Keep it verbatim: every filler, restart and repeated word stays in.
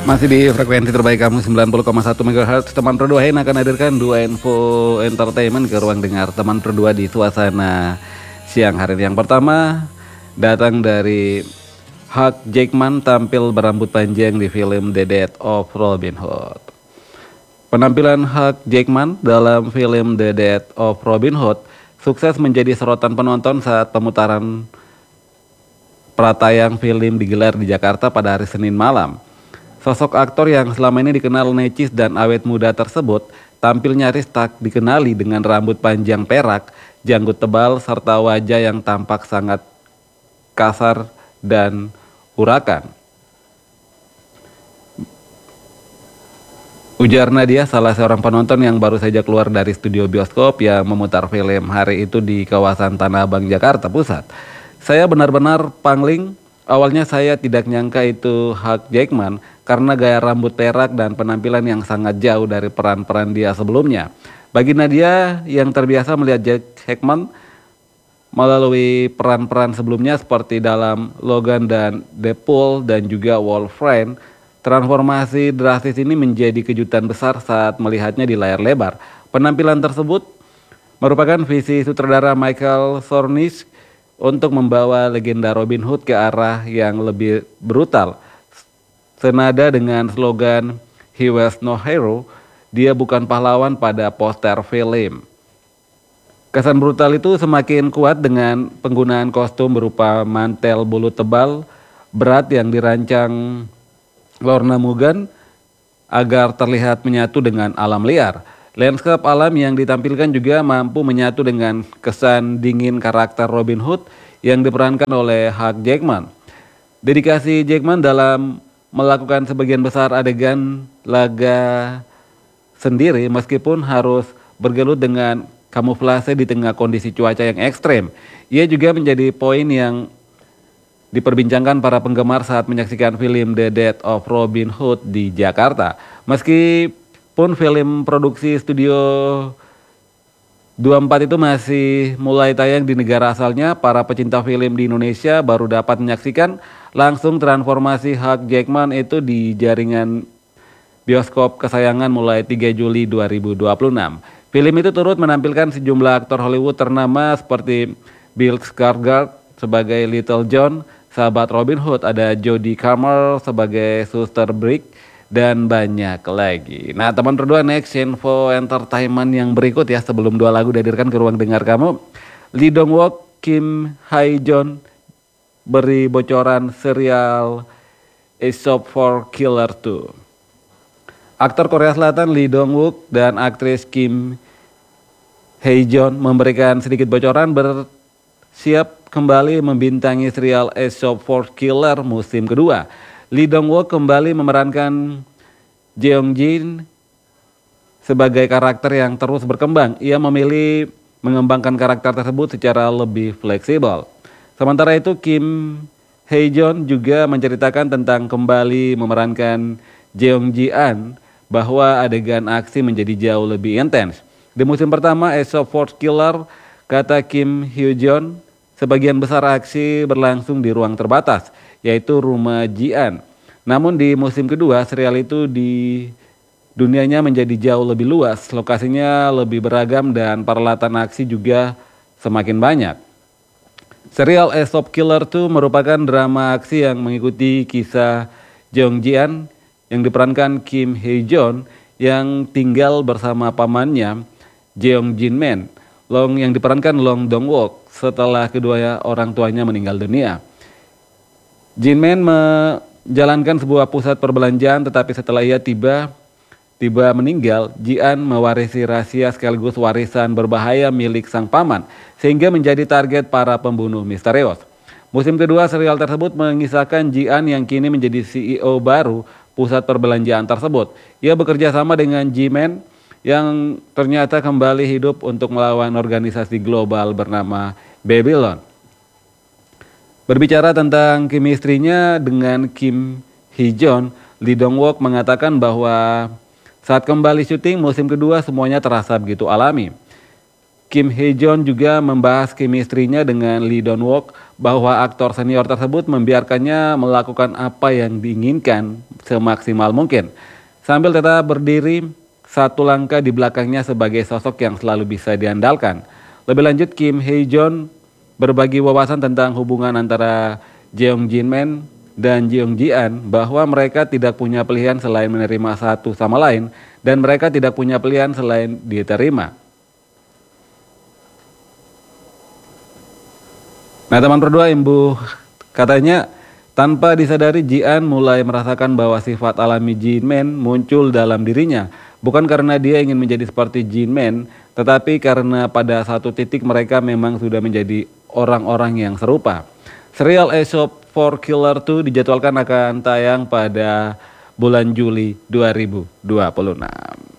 Masih di frekuensi terbaik kamu sembilan puluh koma satu megahertz. Teman Perdua Hen akan hadirkan dua info entertainment ke ruang dengar Teman Perdua di suasana siang hari. Yang pertama datang dari Hugh Jackman tampil berambut panjang di film The Death of Robin Hood. Penampilan Hugh Jackman dalam film The Death of Robin Hood sukses menjadi sorotan penonton saat pemutaran pratayang film digelar di Jakarta pada hari Senin malam. Sosok aktor yang selama ini dikenal necis dan awet muda tersebut tampil nyaris tak dikenali dengan rambut panjang perak, janggut tebal, serta wajah yang tampak sangat kasar dan urakan. Ujar Nadia, salah seorang penonton yang baru saja keluar dari studio bioskop yang memutar film hari itu di kawasan Tanah Abang, Jakarta Pusat. Saya benar-benar pangling. Awalnya saya tidak nyangka itu Hugh Jackman karena gaya rambut perak dan penampilan yang sangat jauh dari peran-peran dia sebelumnya. Bagi Nadia yang terbiasa melihat Jack Jackman melalui peran-peran sebelumnya seperti dalam Logan dan Deadpool dan juga Wolverine, transformasi drastis ini menjadi kejutan besar saat melihatnya di layar lebar. Penampilan tersebut merupakan visi sutradara Michael Sornish untuk membawa legenda Robin Hood ke arah yang lebih brutal. Senada dengan slogan "He was no hero", dia bukan pahlawan pada poster film. Kesan brutal itu semakin kuat dengan penggunaan kostum berupa mantel bulu tebal berat yang dirancang Lorna Mugan agar terlihat menyatu dengan alam liar. Lanskap alam yang ditampilkan juga mampu menyatu dengan kesan dingin karakter Robin Hood yang diperankan oleh Hugh Jackman. Dedikasi Jackman dalam melakukan sebagian besar adegan laga sendiri meskipun harus bergelut dengan kamuflase di tengah kondisi cuaca yang ekstrem. Ia juga menjadi poin yang diperbincangkan para penggemar saat menyaksikan film The Death of Robin Hood di Jakarta. Meskipun film produksi studio dua puluh empat itu masih mulai tayang di negara asalnya, para pecinta film di Indonesia baru dapat menyaksikan langsung transformasi Hugh Jackman itu di jaringan bioskop kesayangan mulai tiga Juli dua ribu dua puluh enam. Film itu turut menampilkan sejumlah aktor Hollywood ternama seperti Bill Skarsgård sebagai Little John, sahabat Robin Hood, ada Jodie Comer sebagai Suster Brick, dan banyak lagi. Nah, teman berdua, next info entertainment yang berikut ya, sebelum dua lagu dihadirkan ke ruang dengar kamu. Lee Dong Wook, Kim Hae Jong beri bocoran serial A Shop for Killer two. Aktor Korea Selatan Lee Dong Wook dan aktris Kim Hae Jong memberikan sedikit bocoran bersiap kembali membintangi serial A Shop for Killer musim kedua. Lee Dong Wook kembali memerankan Jeong Jin sebagai karakter yang terus berkembang. Ia memilih mengembangkan karakter tersebut secara lebih fleksibel. Sementara itu Kim Hae Jong juga menceritakan tentang kembali memerankan Jeong Ji An bahwa adegan aksi menjadi jauh lebih intens. Di musim pertama A Shop for Killer, kata Kim Hae Jong, sebagian besar aksi berlangsung di ruang terbatas, yaitu rumah Ji An. Namun di musim kedua, serial itu di dunianya menjadi jauh lebih luas, lokasinya lebih beragam dan peralatan aksi juga semakin banyak. Serial A Shop Killer two merupakan drama aksi yang mengikuti kisah Jeong Ji An yang diperankan Kim Hae Jong yang tinggal bersama pamannya Jeong Jin Men, Long yang diperankan Long Dong Wook setelah kedua orang tuanya meninggal dunia. Jin Men menjalankan sebuah pusat perbelanjaan, tetapi setelah ia tiba tiba meninggal, Ji An mewarisi rahasia sekaligus warisan berbahaya milik sang paman, sehingga menjadi target para pembunuh misterius. Musim kedua serial tersebut mengisahkan Ji An yang kini menjadi C E O baru pusat perbelanjaan tersebut. Ia bekerja sama dengan Ji Men yang ternyata kembali hidup untuk melawan organisasi global bernama Babylon. Berbicara tentang chemistry-nya dengan Kim Hae Jong, Lee Dong Wook mengatakan bahwa saat kembali syuting musim kedua semuanya terasa begitu alami. Kim Hae Jong juga membahas chemistry-nya dengan Lee Dong Wook bahwa aktor senior tersebut membiarkannya melakukan apa yang diinginkan semaksimal mungkin, sambil tetap berdiri satu langkah di belakangnya sebagai sosok yang selalu bisa diandalkan. Lebih lanjut, Kim Hye Jun berbagi wawasan tentang hubungan antara Jeong Jinmin dan Jeong Ji-an, bahwa mereka tidak punya pilihan selain menerima satu sama lain dan mereka tidak punya pilihan selain diterima. Nah teman berdua, Imbu katanya tanpa disadari Ji-an mulai merasakan bahwa sifat alami Jinmin muncul dalam dirinya. Bukan karena dia ingin menjadi seperti Jinmin, tetapi karena pada satu titik mereka memang sudah menjadi orang-orang yang serupa. Serial A Shop for Killer dua dijadwalkan akan tayang pada bulan Juli dua ribu dua puluh enam.